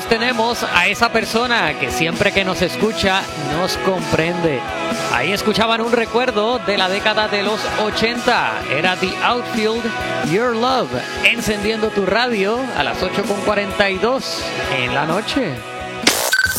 tenemos a esa persona que siempre que nos escucha nos comprende. Ahí escuchaban un recuerdo de la década de los 80. Era The Outfield, Your Love, encendiendo tu radio a las 8:42 en la noche.